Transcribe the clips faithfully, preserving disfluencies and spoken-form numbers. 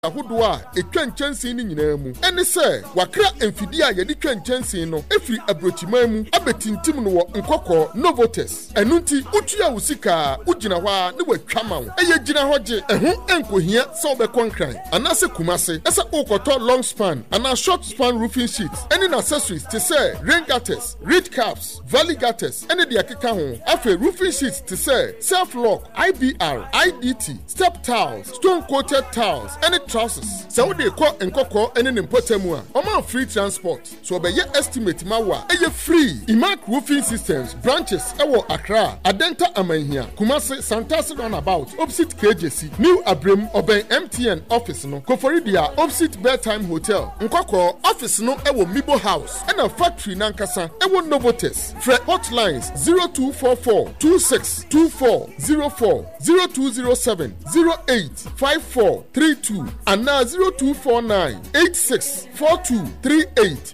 ahodo a etwa nchansi ni nyina mu ene se wakra emfidi a yedi twa nchansi no efiri abrochima mu abetintim no wo nkokọ Novotes enu nti utua usika ugina hɔ a ne watwa ma wo eye gina hɔ gye eho enkohia se obekonkran anase kumase esa ukoto long span ana short span roofing sheets ene na accessories te se rain gutters, reed caps, valley gutters ene de akeka ho afa roofing sheets te se self lock, I B R, I D T, step tiles, stone coated tiles ene trousers. So we dey call enkoko ene ne mpotemu a. Oman free transport. So be ye estimate ma wa. Eye free. Imark Roofing Systems branches ewo Accra, Adenta Amanhia, Kumasi, Santasi Runabout, opposite K J C, New Abrim Oben M T N office no. Koforidia opposite Bedtime Hotel. Nkoko office no ewo Mibo House. Ena factory nankasa ewo Novotes. Fre hotlines zero two four four two six two four zero four zero two zero seven zero eight five four three two and now zero two four nine eight six four two three eight.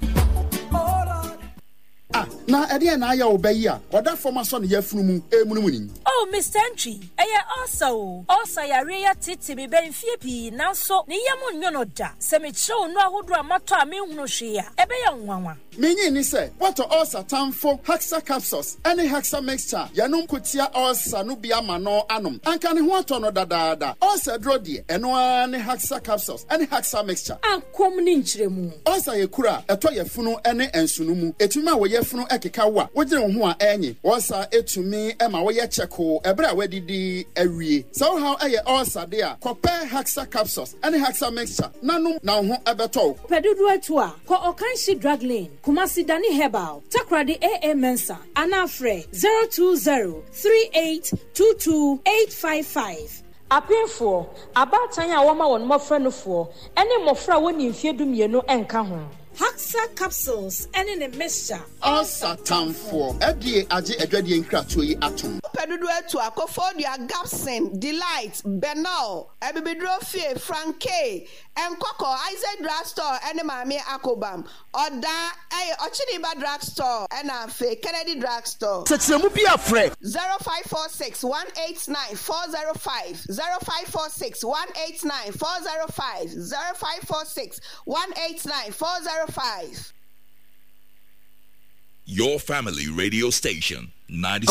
Ah, na ede na aya obayi a oda forma so ne yafunu mu emunum ni. Oh, Mister Entry, eye also. Also ya reya titi be benfie pi nanso ne yamu nyo no da. Se me chew no ahodo amato a me hunu hwe a ebe ya nwanwa. Menyi ni se, what also tamfo Hexa capsules, any Hexa mixture, yanum kutia also no bia mano anum. Anka ne ho ato no dadaada. Also draw die, eno ani Hexa capsules, any Hexa mixture. Ankom ni nchire mu. Also ye kura, eto ye funu ene ensunu mu. Etuma wo ye funu ekeka wa. Wo gire ho a enyi. Also etumi ema wo ye cheko, ebra wedidi awie. So how eye also there. Compare Hexa capsules, any Hexa mixture. Nanum na ho ebeto. Pedudu etua, ko Okanshi drug lane. Kumasi Dani Herbal, Takradi A A Mensa, Anafre zero two zero three eight two two eight five five. Apefo, abatanya wama won mofra no fo, ene mofra woni mfie dumienu enka ho. Hexa capsules and in a mixture. All Satan for Eddie Aji Edwadi Nkratui Atom. Pedudu etu akofodia Gapson, Delight, Benal, Ebibidrofie, Franke, and Coco, Isaac Drugstore, and Mami Akobam, Oda, A Ochiniba Drugstore, and a fake Kennedy Drugstore. Such a movie of Fred. zero five four six one eight nine four zero five, zero five four six one eight nine four zero five, zero five four six one eight nine four zero five. Your family radio station, ninety